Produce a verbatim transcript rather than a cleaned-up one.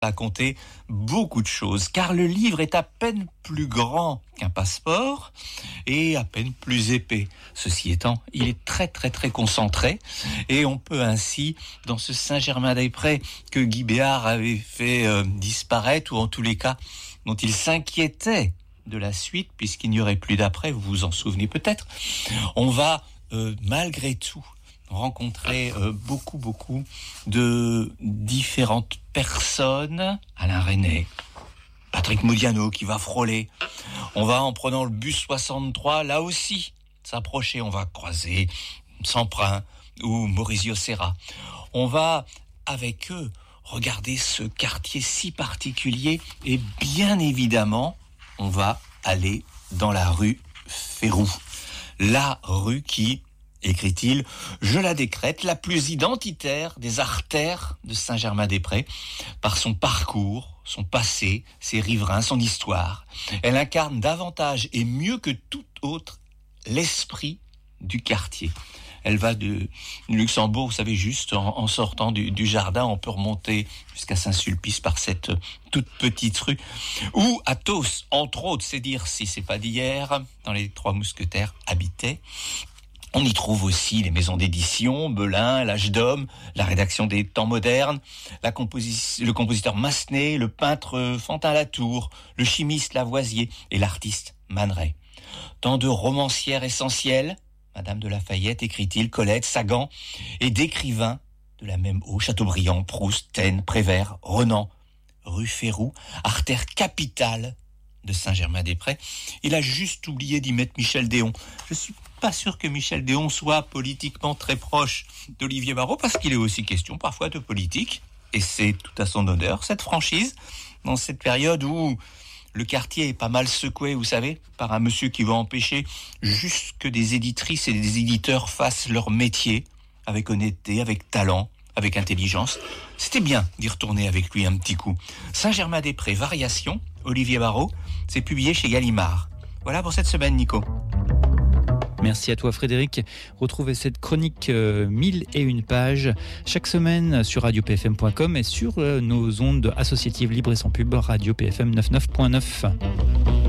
raconter beaucoup de choses, car le livre est à peine plus grand qu'un passeport et à peine plus épais. Ceci étant, il est très très très concentré et on peut ainsi, dans ce Saint-Germain-des-Prés que Guy Béart avait fait euh, disparaître, ou en tous les cas dont il s'inquiétait de la suite, puisqu'il n'y aurait plus d'après, vous vous en souvenez peut-être, on va euh, malgré tout rencontrer euh, beaucoup, beaucoup de différentes personnes. Alain Resnais, Patrick Modiano qui va frôler. On va, en prenant le bus soixante-trois, là aussi, s'approcher. On va croiser Semprin ou Maurizio Serra. On va, avec eux, regarder ce quartier si particulier. Et bien évidemment, on va aller dans la rue Férou. La rue qui, écrit-il, je la décrète la plus identitaire des artères de Saint-Germain-des-Prés, par son parcours, son passé, ses riverains, son histoire. Elle incarne davantage et mieux que toute autre l'esprit du quartier. Elle va de Luxembourg, vous savez, juste en, en sortant du, du jardin, on peut remonter jusqu'à Saint-Sulpice par cette toute petite rue. Ou Athos, entre autres, c'est dire si c'est pas d'hier, dans les Trois Mousquetaires habitaient. On y trouve aussi les maisons d'édition, Belin, l'Âge d'Homme, la rédaction des Temps modernes, la composi- le compositeur Massenet, le peintre Fantin Latour, le chimiste Lavoisier et l'artiste Man Ray. Tant de romancières essentielles, Madame de Lafayette, écrit-il, Colette, Sagan, et d'écrivains de la même eau, Chateaubriand, Proust, Taine, Prévert, Renan, rue Férou, artère capitale de Saint-Germain-des-Prés. Il a juste oublié d'y mettre Michel Déon. Je suis pas sûr que Michel Déon soit politiquement très proche d'Olivier Barrault, parce qu'il est aussi question parfois de politique, et c'est tout à son honneur, cette franchise, dans cette période où le quartier est pas mal secoué, vous savez, par un monsieur qui va empêcher juste que des éditrices et des éditeurs fassent leur métier avec honnêteté, avec talent, avec intelligence. C'était bien d'y retourner avec lui un petit coup. Saint-Germain-des-Prés, Variations, Olivier Barrault, c'est publié chez Gallimard. Voilà pour cette semaine, Nico. Merci à toi Frédéric. Retrouvez cette chronique euh, mille et une pages chaque semaine sur radio p f m point com et sur euh, nos ondes associatives libres et sans pub, Radio P F M quatre-vingt-neuf point neuf.